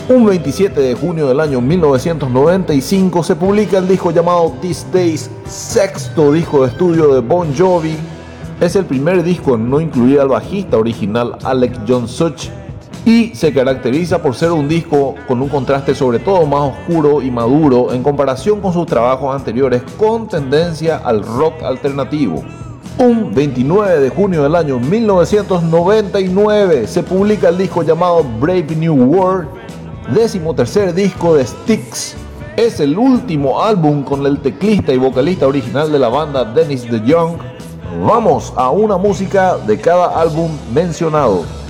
Un 27 de junio del año 1995 se publica el disco llamado These Days, sexto disco de estudio de Bon Jovi. Es el primer disco en no incluir al bajista original Alec John Such y se caracteriza por ser un disco con un contraste sobre todo más oscuro y maduro en comparación con sus trabajos anteriores con tendencia al rock alternativo. Un 29 de junio del año 1999 se publica el disco llamado Brave New World, 13º disco de Styx. Es el último álbum con el teclista y vocalista original de la banda Dennis DeYoung. Vamos a una música de cada álbum mencionado.